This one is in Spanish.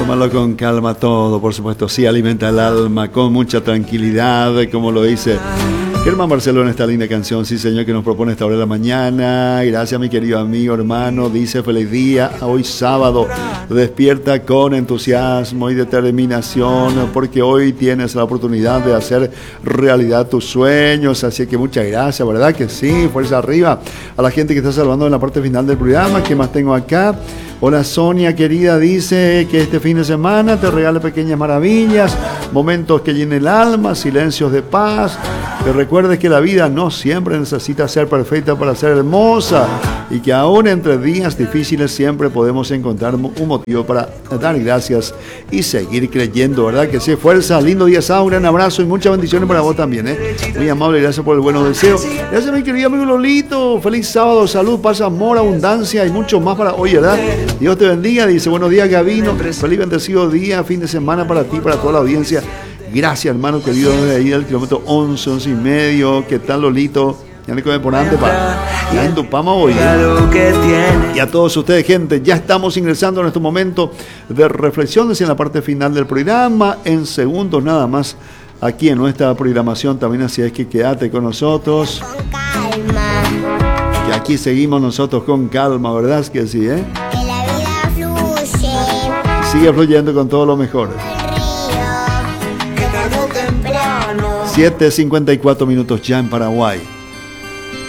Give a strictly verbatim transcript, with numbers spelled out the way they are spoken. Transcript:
Tómalo con calma todo, por supuesto. Sí, alimenta el alma con mucha tranquilidad, como lo dice Germán Barceló en esta linda canción. Sí, señor, que nos propone esta hora de la mañana. Gracias, mi querido amigo, hermano. Dice, feliz día. Hoy sábado, despierta con entusiasmo y determinación, porque hoy tienes la oportunidad de hacer realidad tus sueños. Así que muchas gracias, ¿verdad que sí? Fuerza arriba. A la gente que está saludando en la parte final del programa. ¿Qué más tengo acá? Hola, Sonia querida, dice que este fin de semana te regale pequeñas maravillas, momentos que llenen el alma, silencios de paz. Que recuerdes que la vida no siempre necesita ser perfecta para ser hermosa y que aún entre días difíciles siempre podemos encontrar un motivo para dar gracias y seguir creyendo, ¿verdad? Que sí, fuerza, lindo día sábado, un gran abrazo y muchas bendiciones para vos también, ¿eh? Muy amable, gracias por el buenos deseos. Gracias, mi querido amigo Lolito, feliz sábado, salud, paz, amor, abundancia y mucho más para hoy, ¿verdad? Dios te bendiga, dice, buenos días Gabino, feliz bendecido día, fin de semana para ti, para toda la audiencia. Gracias, hermano querido, desde ahí del kilómetro once, once y medio. ¿Qué tal, Lolito? Ya le come por antes para ya en Tupama hoy, ¿eh? Y a todos ustedes, gente, ya estamos ingresando a nuestro momento de reflexiones en la parte final del programa, en segundos nada más, aquí en nuestra programación también, así es que quédate con nosotros. Con calma. Que aquí seguimos nosotros con calma, ¿verdad? Es que sí, ¿eh? Que la vida fluye. Sigue fluyendo con todo lo mejor. siete cincuenta y cuatro minutos ya en Paraguay.